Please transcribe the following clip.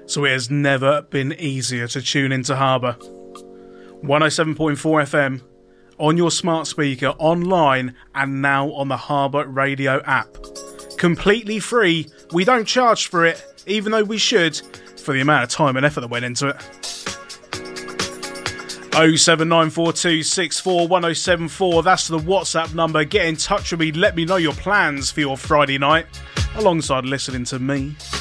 So it has never been easier to tune into Harbour. 107.4 FM, on your smart speaker, online, and now on the Harbour Radio app. Completely free. We don't charge for it, even though we should, for the amount of time and effort that went into it. 07942 641074, that's the WhatsApp number. Get in touch with me, let me know your plans for your Friday night, alongside listening to me.